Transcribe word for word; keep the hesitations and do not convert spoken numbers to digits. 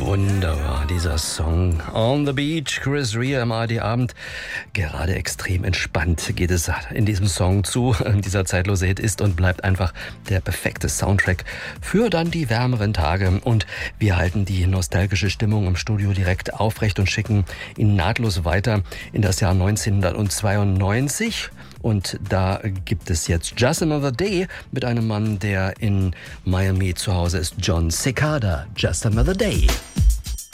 Wunderbar, dieser Song. On the Beach, Chris Rea im A R D-Abend. Gerade extrem entspannt geht es in diesem Song zu. Dieser zeitlose Hit ist und bleibt einfach der perfekte Soundtrack für dann die wärmeren Tage. Und wir halten die nostalgische Stimmung im Studio direkt aufrecht und schicken ihn nahtlos weiter in das Jahr neunzehnhundertzweiundneunzig. Und da gibt es jetzt Just Another Day mit einem Mann, der in Miami zu Hause ist, Jon Secada. Just Another Day.